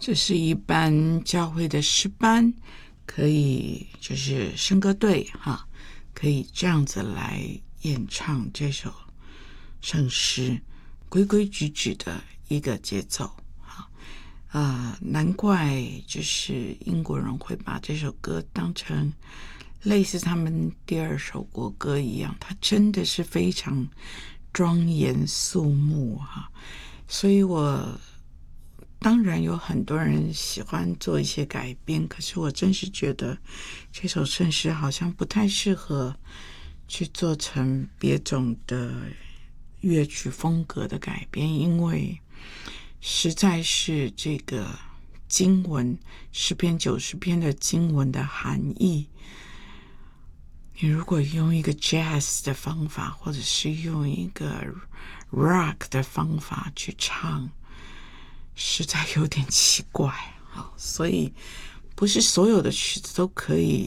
这是一般教会的诗班，可以就是圣歌队可以这样子来演唱这首圣诗，规规矩矩的一个节奏难怪就是英国人会把这首歌当成类似他们第二首国歌一样，它真的是非常庄严肃穆所以我当然有很多人喜欢做一些改编，可是我真是觉得这首圣诗好像不太适合去做成别种的乐曲风格的改编，因为实在是这个经文诗篇90篇的经文的含义，你如果用一个 jazz 的方法，或者是用一个 rock 的方法去唱，实在有点奇怪所以不是所有的曲子都可以